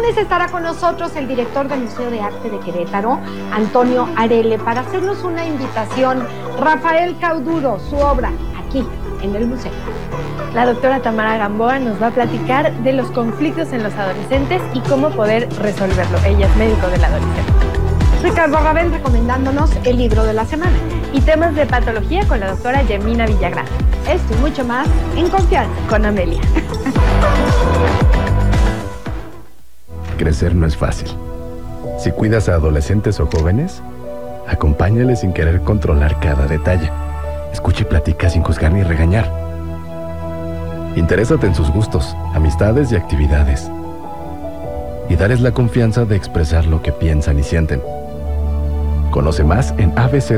lunes estará con nosotros el director del Museo de Arte de Querétaro, Antonio Arele, para hacernos una invitación. Rafael Cauduro, su obra, aquí, en el museo. La doctora Tamara Gamboa nos va a platicar de los conflictos en los adolescentes y cómo poder resolverlo. Ella es médico del adolescente. Ricardo Ravel recomendándonos el libro de la semana. Y temas de patología con la doctora Yemina Villagrán. Esto y mucho más en Confianza con Amelia. Crecer no es fácil. Si cuidas a adolescentes o jóvenes, acompáñales sin querer controlar cada detalle. Escucha y platica sin juzgar ni regañar. Interésate en sus gustos, amistades y actividades. Y darles la confianza de expresar lo que piensan y sienten. Conoce más en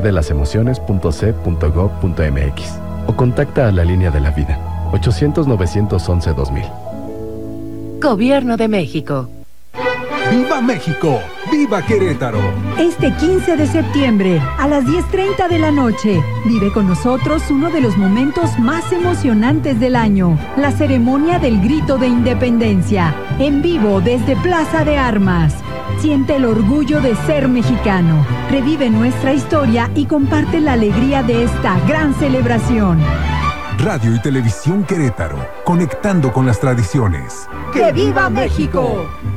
abcdelasemociones.c.gov.mx o contacta a la Línea de la Vida, 800-911-2000. Gobierno de México. ¡Viva México! ¡Viva Querétaro! Este 15 de septiembre, a las 10:30 de la noche, vive con nosotros uno de los momentos más emocionantes del año, la ceremonia del Grito de Independencia, en vivo desde Plaza de Armas. Siente el orgullo de ser mexicano, revive nuestra historia y comparte la alegría de esta gran celebración. Radio y Televisión Querétaro, conectando con las tradiciones. ¡Que viva México!